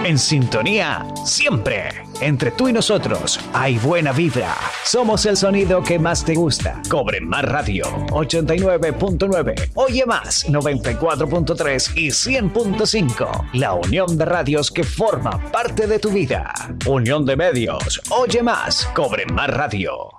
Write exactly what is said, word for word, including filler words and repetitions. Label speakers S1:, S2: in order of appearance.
S1: En sintonía, siempre. Entre tú y nosotros hay buena vibra. Somos el sonido que más te gusta. Cobre Más Radio, ochenta y nueve punto nueve. Oye Más, noventa y cuatro punto tres y cien punto cinco. La unión de radios que forma parte de tu vida. Unión de medios. Oye Más, Cobre Más Radio.